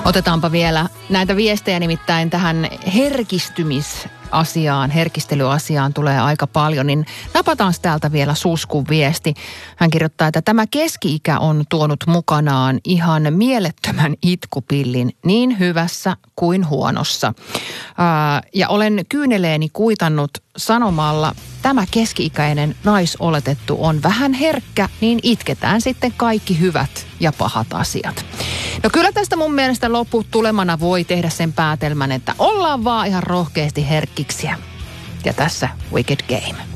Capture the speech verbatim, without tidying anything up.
Otetaanpa vielä näitä viestejä, nimittäin tähän herkistymisasiaan, herkistelyasiaan tulee aika paljon, niin napataan täältä vielä Suskun viesti. Hän kirjoittaa, että tämä keski-ikä on tuonut mukanaan ihan mielettömän itkupillin niin hyvässä kuin huonossa. Ää, ja olen kyyneleeni kuitannut sanomalla, tämä keski-ikäinen naisoletettu on vähän herkkä, niin itketään sitten kaikki hyvät ja pahat asiat. No kyllä tästä mun mielestä lopputulemana voi tehdä sen päätelmän, että ollaan vaan ihan rohkeasti herkkiksiä. Ja tässä Wicked Game.